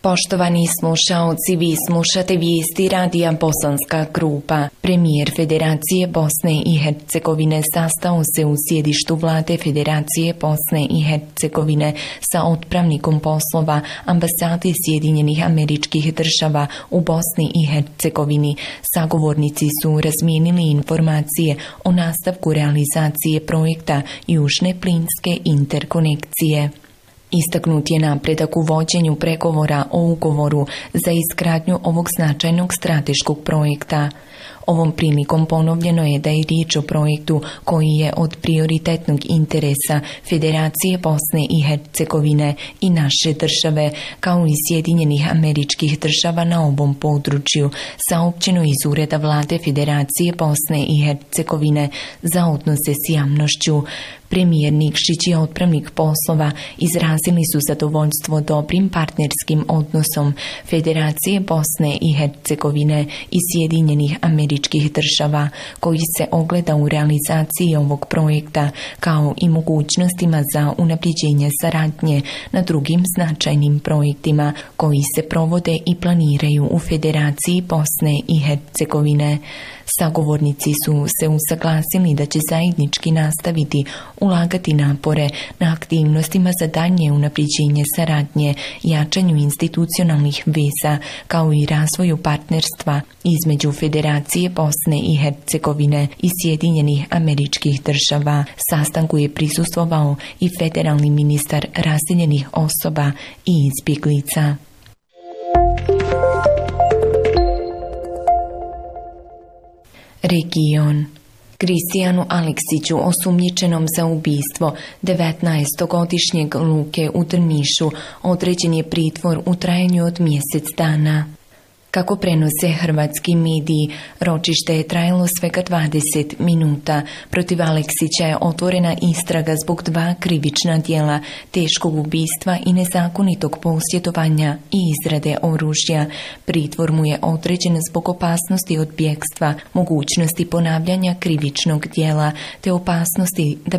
Poštovani slušaoci, vi slušate vijesti radija Bosanska Krupa. Premijer Federacije Bosne i Hercegovine sastao se u sjedištu vlade Federacije Bosne i Hercegovine sa otpravnikom poslova ambasade Sjedinjenih Američkih Država u Bosni i Hercegovini. Sagovornici su razmijenili informacije o nastavku realizacije projekta Južne plinske interkonekcije. Istaknut je napredak u vođenju pregovora o ugovoru za izgradnju ovog značajnog strateškog projekta. Ovom prilikom ponovljeno je da je riječ o projektu koji je od prioritetnog interesa Federacije Bosne i Hercegovine i naše države, kao i Sjedinjenih Američkih Država na ovom području, saopćeno iz Ureda vlade Federacije Bosne i Hercegovine za odnose s javnošću. Premijer Nikšić i otpravnik poslova izrazili su zadovoljstvo dobrim partnerskim odnosom Federacije Bosne i Hercegovine i Sjedinjenih Američkih Država, koji se ogleda u realizaciji ovog projekta, kao i mogućnostima za unapređenje saradnje na drugim značajnim projektima koji se provode i planiraju u Federaciji Bosne i Hercegovine. Sagovornici su se usaglasili da će zajednički nastaviti ulagati napore na aktivnostima za daljnje unapređenje saradnje, jačanju institucionalnih veza, kao i razvoju partnerstva između Federacije Bosne i Hercegovine i Sjedinjenih Američkih Država. Sastanku je prisustvovao i federalni ministar raseljenih osoba i izbjeglica. Region. Kristijanu Aleksiću, osumnjičenom za ubistvo 19-godišnjeg Luke u Drnišu, određen je pritvor u trajanju od mjesec dana. Kako prenose hrvatski mediji, ročište je trajalo svega 20 minuta. Protiv Aleksića je otvorena istraga zbog 2 krivična djela, teškog ubistva i nezakonitog posjedovanja i izrade oružja. Pritvor mu je određen zbog opasnosti od bjegstva, mogućnosti ponavljanja krivičnog djela te opasnosti da